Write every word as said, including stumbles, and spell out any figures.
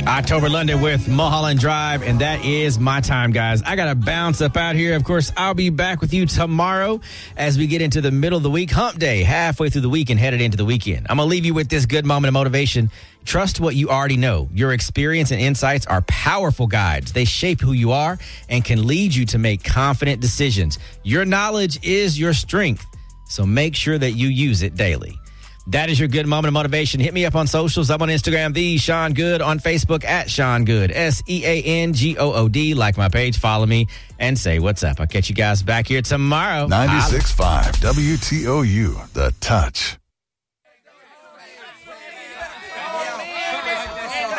October London with Mulholland Drive, and that is my time, guys. I got to bounce up out here. Of course, I'll be back with you tomorrow as we get into the middle of the week, hump day, halfway through the week and headed into the weekend. I'm going to leave you with this good moment of motivation. Trust what you already know. Your experience and insights are powerful guides. They shape who you are and can lead you to make confident decisions. Your knowledge is your strength, so make sure that you use it daily. That is your good moment of motivation. Hit me up on socials. I'm on Instagram, the Sean Good, on Facebook at Sean Good, S E A N G O O D. Like my page, follow me, and say what's up. I'll catch you guys back here tomorrow. ninety-six point five W T O U, The Touch.